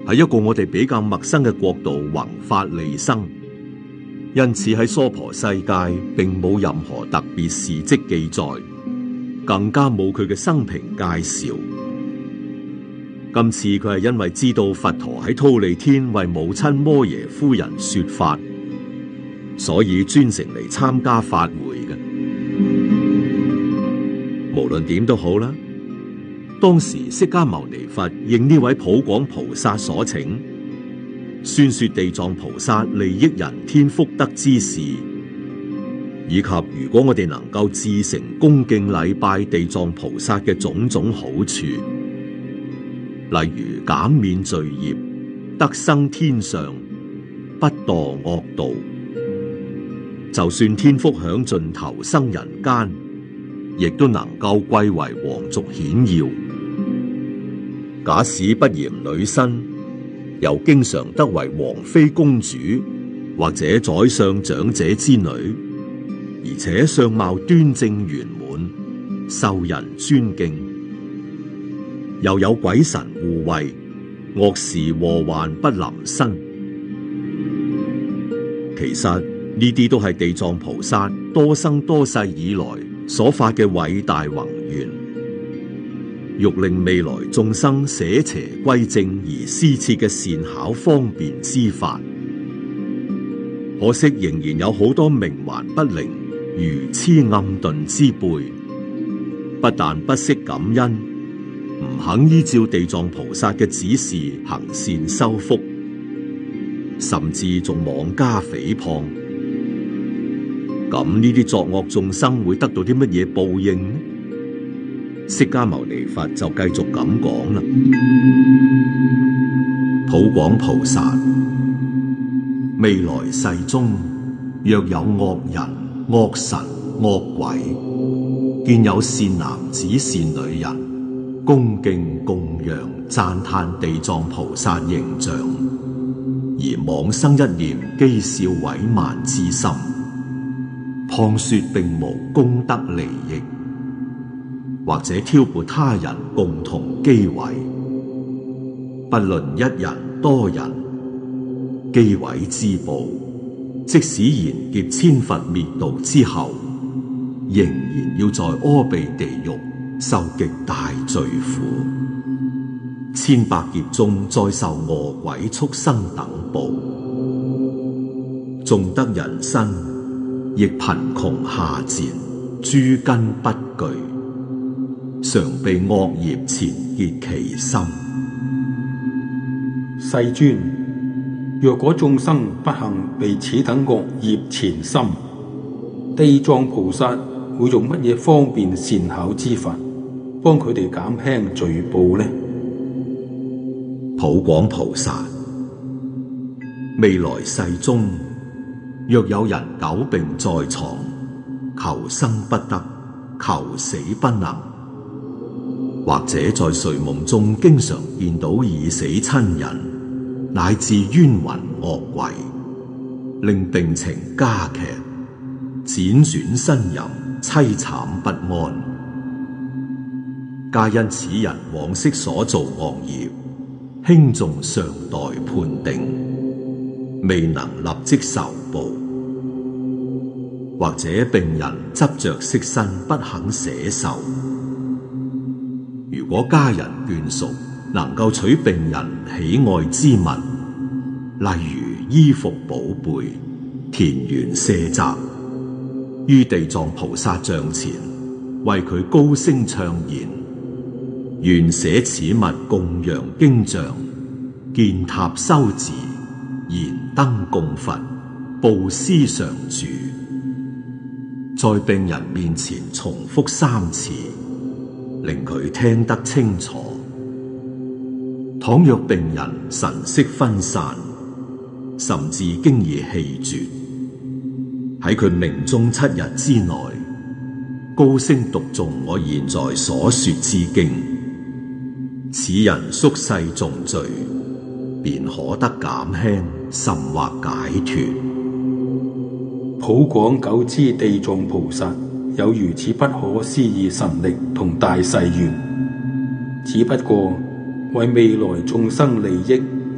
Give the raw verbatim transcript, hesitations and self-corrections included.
喺一個我哋比較陌生嘅國度弘法利生，因此喺娑婆世界並冇任何特別事跡記載，更加冇佢嘅生平介紹。今次佢係因為知道佛陀喺忉利天為母親摩耶夫人說法，所以專程嚟參加法會嘅。無論點都好啦，當時釋迦牟尼佛應呢位普廣菩薩所請，宣說地藏菩薩利益人天福德之事，以及如果我哋能夠至誠恭敬禮拜地藏菩薩嘅種種好處，例如減免罪業、得生天上、不墮惡道，就算天福享盡投生人間，亦都能夠貴為皇族顯耀。假使不嫌女身，又經常得為王妃公主或者宰相長者之女，而且相貌端正圓滿，受人尊敬，又有鬼神護衛，惡事禍患不臨身。其實呢啲都係地藏菩薩多生多世以來所發嘅偉大宏願，欲令未來眾生捨邪歸正而施設嘅善巧方便之法。可惜仍然有好多冥頑不靈、愚癡暗鈍之輩，不但不識感恩，唔肯依照地藏菩薩嘅指示行善修福，甚至仲妄加誹謗。咁呢啲作惡眾生會得到啲乜嘢報應呢？釋迦牟尼佛就繼續咁講啦。普廣菩薩，未來世中，若有惡人、惡神、惡鬼，見有善男子、善女人，恭敬供養、讚歎地藏菩薩形象，而妄生一念譏笑毀慢之心，謗說並無功德利益，或者挑撥他人共同譏毀，不論一人多人，譏毀之報，即使賢劫千佛滅度之後，仍然要在阿鼻地獄受極大罪苦，千百劫中再受餓鬼畜生等報，縱得人身，亦貧窮下賤，諸根不具，常被惡業纏結其心。 世尊，若果眾生不幸被此等惡業纏心，地藏菩薩會用乜嘢方便善巧之法，幫佢哋減輕罪報呢？ 普廣菩薩，未來世中，若有人久病在床，求生不得，求死不能，或者在睡夢中經常見到已死親人，乃至冤魂惡鬼，令病情加劇，輾轉呻吟，淒慘不安，皆因此人往昔所造惡業，輕重尚待判定，未能立即受報，或者病人執着色身不肯捨受。如果家人眷屬能夠取病人喜愛之物，例如衣服寶貝、田園舍宅，於地藏菩薩像前為佢高聲唱言，願捨此物供養經像，建塔修寺，燃燈供佛，布施常住，在病人面前重複三次，令佢聽得清楚。倘若病人神識分散，甚至經已氣絕，喺佢命中七日之內，高聲讀誦我現在所說之經，此人宿世重罪，便可得減輕，甚或解脫。 普廣久知地藏菩薩有如此不可思議神力同大誓願，只不過為未來眾生利益